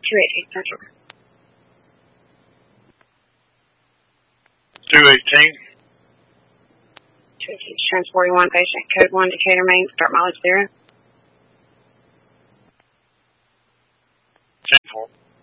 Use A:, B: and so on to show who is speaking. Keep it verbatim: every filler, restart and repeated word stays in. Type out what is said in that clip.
A: two eighteen Central.
B: two eighteen.
A: two eighteen, transporting one patient, code one, Decatur, Maine, start mileage zero.
B: ten four.